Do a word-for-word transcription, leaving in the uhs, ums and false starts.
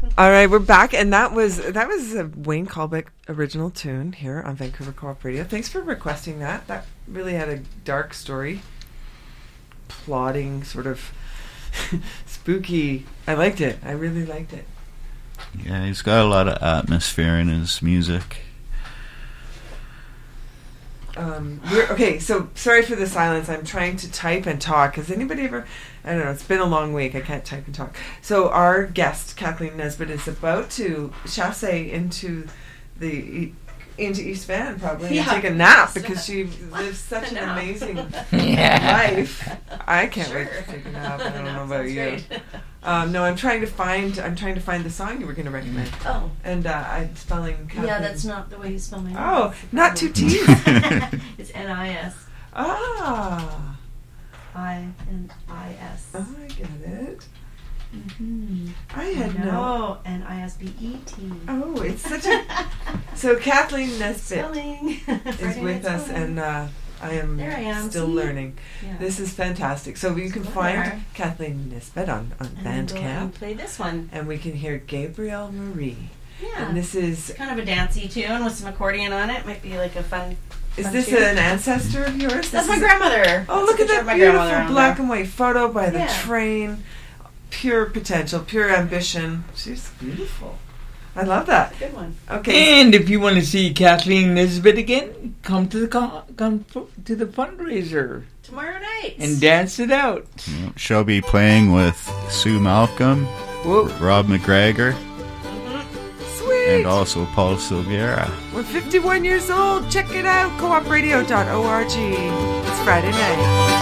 All right, we're back, and that was that was a Wayne Colbeck original tune here on Vancouver Co-op Radio. Thanks for requesting that. That really had a dark story, plotting, sort of spooky. I liked it. I really liked it. Yeah, he's got a lot of atmosphere in his music. Um, we're, okay, so sorry for the silence. I'm trying to type and talk. Has anybody ever... I don't know, it's been a long week. I can't type and talk. So our guest, Kathleen Nesbitt, is about to chasse into the... into East Van, probably, yeah. and take a nap because she lives such an amazing life. I can't sure. wait to take a nap. I don't know about you. Great. Um, no, I'm trying to find. I'm trying to find the song you were going to recommend. Oh, and uh, I'm spelling. Kathleen. Yeah, that's not the way you spell my name. Oh, not two T's. It's N I S. Ah. I N I S. Oh, I get it. Mm-hmm. I had no. no. N I S B E T. Oh, it's such a. So Kathleen Nesbitt Spelling. is with us, spelling. and uh, I am, There I am. still See? learning. Yeah. This is fantastic. So you can So find there. Kathleen Nesbitt on, on And we'll Bandcamp, play this one. and we can hear Gabrielle Marie. Yeah. And this is. It's kind of a dancey tune with some accordion on it. Might be like a fun. Is fun this tune. an ancestor of yours? That's This my is- grandmother. Oh, That's look a at picture that of my grandmother beautiful on black there. and white photo by the Yeah. train. Pure potential, pure ambition. She's beautiful. I love that. Good one. Okay. And if you want to see Kathleen Nesbitt again, come to the con- come f- to the fundraiser Tomorrow night. and dance it out. You know, she'll be playing with Sue Malcolm, Whoa. Rob McGregor, Sweet. and also Paul Silveira. We're fifty-one years old. Check it out. co op radio dot org. It's Friday night.